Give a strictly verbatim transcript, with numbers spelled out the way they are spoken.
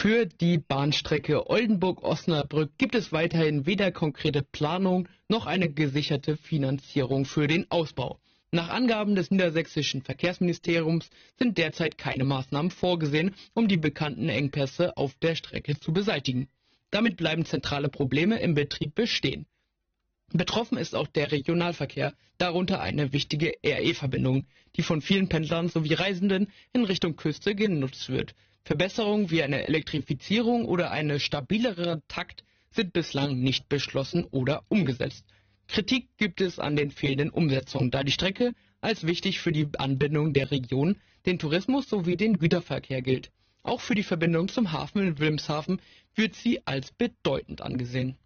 Für die Bahnstrecke Oldenburg-Osnabrück gibt es weiterhin weder konkrete Planung noch eine gesicherte Finanzierung für den Ausbau. Nach Angaben des niedersächsischen Verkehrsministeriums sind derzeit keine Maßnahmen vorgesehen, um die bekannten Engpässe auf der Strecke zu beseitigen. Damit bleiben zentrale Probleme im Betrieb bestehen. Betroffen ist auch der Regionalverkehr, darunter eine wichtige R E-Verbindung, die von vielen Pendlern sowie Reisenden in Richtung Küste genutzt wird. Verbesserungen wie eine Elektrifizierung oder eine stabilere Takt sind bislang nicht beschlossen oder umgesetzt. Kritik gibt es an den fehlenden Umsetzungen, da die Strecke als wichtig für die Anbindung der Region, den Tourismus sowie den Güterverkehr gilt. Auch für die Verbindung zum Hafen in Wilhelmshaven wird sie als bedeutend angesehen.